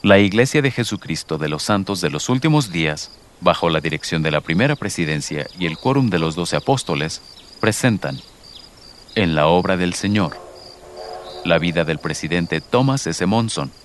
La Iglesia de Jesucristo de los Santos de los Últimos Días, bajo la dirección de la Primera Presidencia y el Quórum de los 12 Apóstoles, presentan En la obra del Señor, la vida del presidente Thomas S. Monson,